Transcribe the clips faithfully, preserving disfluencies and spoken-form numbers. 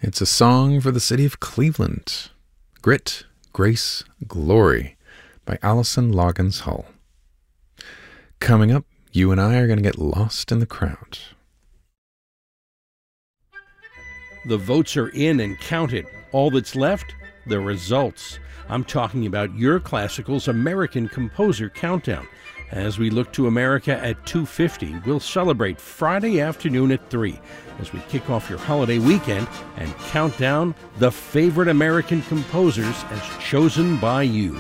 It's a song for the city of Cleveland. Grit, Grace, Glory by Allison Loggins Hull. Coming up, you and I are going to get lost in the crowd. The votes are in and counted. All that's left, the results. I'm talking about Your Classical's American Composer Countdown. As we look to America at two fifty, we'll celebrate Friday afternoon at three as we kick off your holiday weekend and count down the favorite American composers as chosen by you.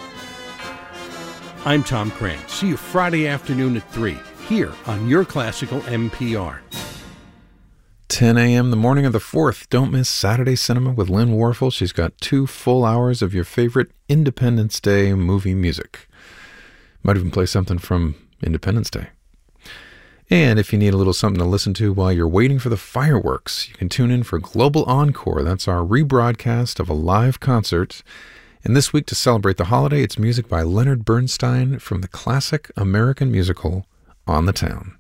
I'm Tom Crane. See you Friday afternoon at three here on Your Classical M P R. ten a.m. the morning of the fourth. Don't miss Saturday Cinema with Lynn Warfel. She's got two full hours of your favorite Independence Day movie music. Might even play something from Independence Day. And if you need a little something to listen to while you're waiting for the fireworks, you can tune in for Global Encore. That's our rebroadcast of a live concert. And this week, to celebrate the holiday, it's music by Leonard Bernstein from the classic American musical On the Town.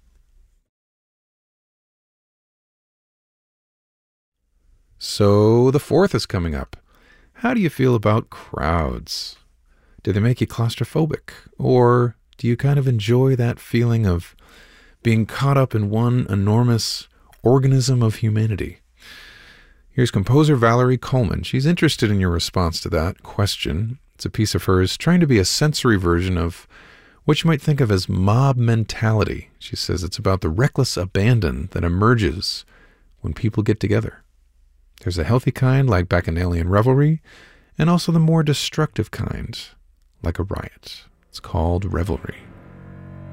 So the fourth is coming up. How do you feel about crowds? Do they make you claustrophobic? Or do you kind of enjoy that feeling of being caught up in one enormous organism of humanity? Here's composer Valerie Coleman. She's interested in your response to that question. It's a piece of hers trying to be a sensory version of what you might think of as mob mentality. She says it's about the reckless abandon that emerges when people get together. There's a healthy kind, like Bacchanalian revelry, and also the more destructive kind, like a riot. It's called Revelry.